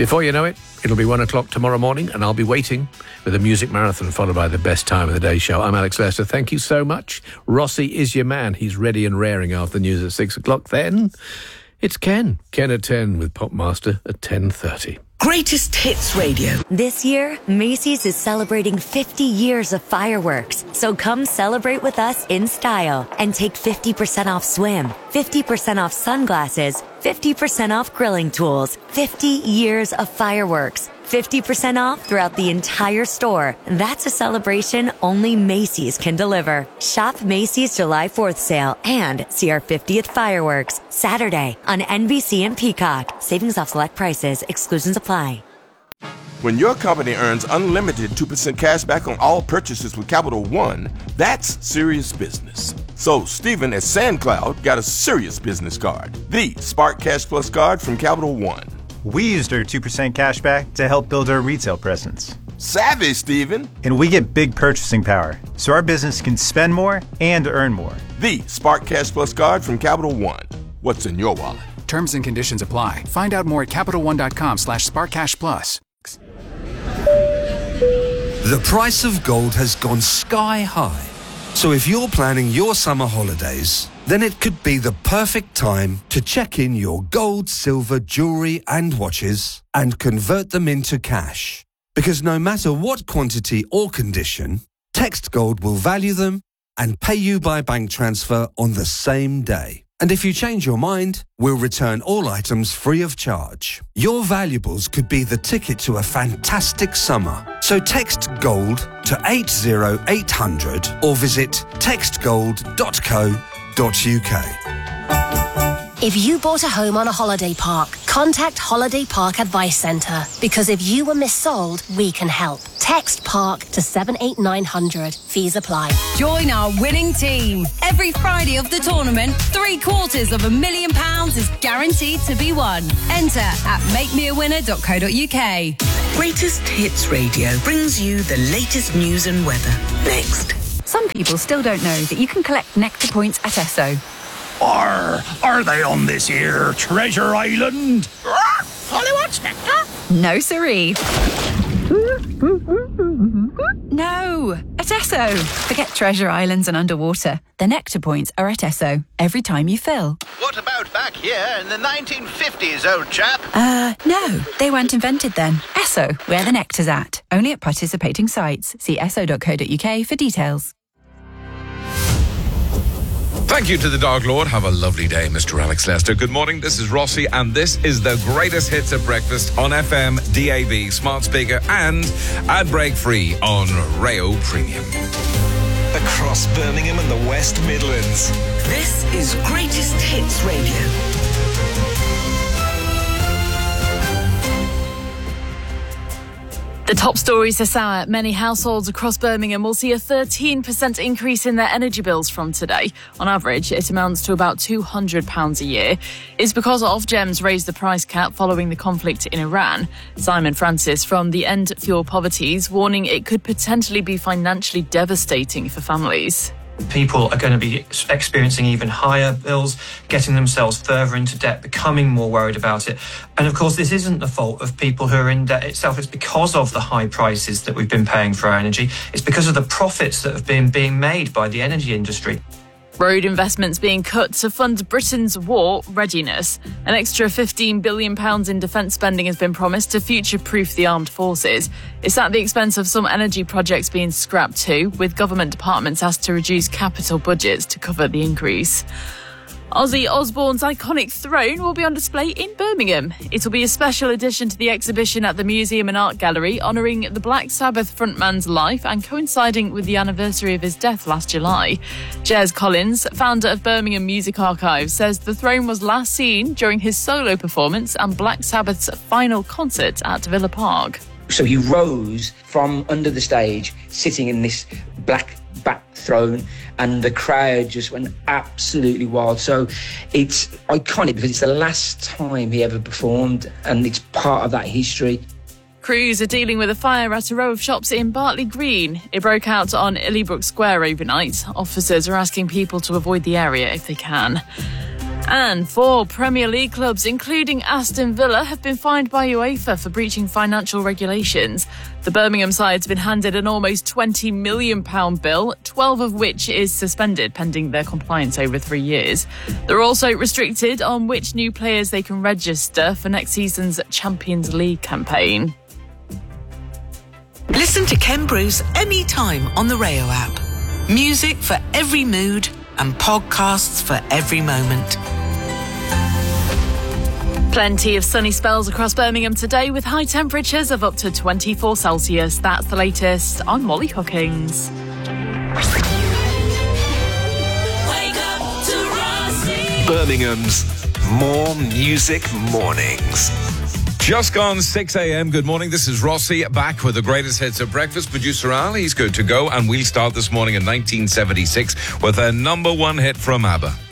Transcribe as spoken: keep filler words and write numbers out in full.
Before you know it, it'll be one o'clock tomorrow morning, and I'll be waiting with a music marathon followed by the best time of the day show. I'm Alex Lester. Thank you so much. Rossi is your man. He's ready and raring after the news at six o'clock. Then it's Ken. Ken at ten with Popmaster at ten thirty. Greatest Hits Radio. This year, Macy's is celebrating fifty years of fireworks. So come celebrate with us in style and take fifty percent off swim, fifty percent off sunglasses, fifty percent off grilling tools, fifty years of fireworks, fifty percent off throughout the entire store. That's a celebration only Macy's can deliver. Shop Macy's July fourth sale and see our fiftieth fireworks Saturday on N B C and Peacock. Savings off select prices. Exclusions apply. When your company earns unlimited two percent cash back on all purchases with Capital One, that's serious business. So Stephen at SandCloud got a serious business card, the Spark Cash Plus card from Capital One. We used our two percent cash back to help build our retail presence. Savvy, Stephen. And we get big purchasing power, so our business can spend more and earn more. The Spark Cash Plus card from Capital One. What's in your wallet? Terms and conditions apply. Find out more at CapitalOne.com slash SparkCashPlus. The price of gold has gone sky high. So if you're planning your summer holidays, then it could be the perfect time to check in your gold, silver, jewellery and watches and convert them into cash. Because no matter what quantity or condition, Text Gold will value them and pay you by bank transfer on the same day. And if you change your mind, we'll return all items free of charge. Your valuables could be the ticket to a fantastic summer. So text GOLD to eight zero eight hundred or visit text gold dot co dot uk. If you bought a home on a holiday park, contact Holiday Park Advice Centre, because if you were missold, we can help. Text PARK to seven eight nine hundred. Fees apply. Join our winning team. Every Friday of the tournament, three quarters of a million pounds is guaranteed to be won. Enter at make me a winner dot co dot uk. Greatest Hits Radio brings you the latest news and weather. Next. Some people still don't know that you can collect Nectar points at Esso. Or are they on this here Treasure Island? Hollywood's Nectar? No, siree. No, at Esso. Forget Treasure Islands and underwater. The Nectar points are at Esso every time you fill. What about back here in the nineteen fifties, old chap? Uh, no, they weren't invented then. Esso, where the nectar's at. Only at participating sites. See esso dot co dot uk for details. Thank you to the Dog Lord. Have a lovely day, Mister Alex Lester. Good morning, this is Rossi, and this is the greatest hits at breakfast on F M, D A B, smart speaker, and ad break free on Rayo Premium. Across Birmingham and the West Midlands. This is Greatest Hits Radio. The top stories this hour. Many households across Birmingham will see a thirteen percent increase in their energy bills from today. On average, it amounts to about two hundred pounds a year. It's because Ofgem's raised the price cap following the conflict in Iran. Simon Francis from the End Fuel Poverty is warning it could potentially be financially devastating for families. People are going to be experiencing even higher bills, getting themselves further into debt, becoming more worried about it. And of course, this isn't the fault of people who are in debt itself. It's because of the high prices that we've been paying for our energy. It's because of the profits that have been being made by the energy industry. Road investments being cut to fund Britain's war readiness. An extra fifteen billion pounds in defence spending has been promised to future-proof the armed forces. It's at the expense of some energy projects being scrapped too, with government departments asked to reduce capital budgets to cover the increase. Ozzy Osbourne's iconic throne will be on display in Birmingham. It'll be a special addition to the exhibition at the Museum and Art Gallery, honouring the Black Sabbath frontman's life and coinciding with the anniversary of his death last July. Jez Collins, founder of Birmingham Music Archives, says the throne was last seen during his solo performance and Black Sabbath's final concert at Villa Park. So he rose from under the stage, sitting in this black back throne, and the crowd just went absolutely wild. So it's iconic because it's the last time he ever performed, and it's part of that history. Crews are dealing with a fire at a row of shops in Bartley Green. It broke out on Illybrook Square overnight. Officers are asking people to avoid the area if they can. And four Premier League clubs, including Aston Villa, have been fined by UEFA for breaching financial regulations. The Birmingham side's been handed an almost twenty million pounds bill, twelve of which is suspended pending their compliance over three years. They're also restricted on which new players they can register for next season's Champions League campaign. Listen to Ken Bruce anytime on the Rayo app. Music for every mood and podcasts for every moment. Plenty of sunny spells across Birmingham today with high temperatures of up to twenty-four Celsius. That's the latest. I'm Molly Hookings. Wake up to Rossi. Birmingham's More Music Mornings. Just gone six a.m. Good morning. This is Rossi back with the greatest hits at breakfast. Producer Al, he's good to go. And we'll start this morning in nineteen seventy-six with a number one hit from ABBA.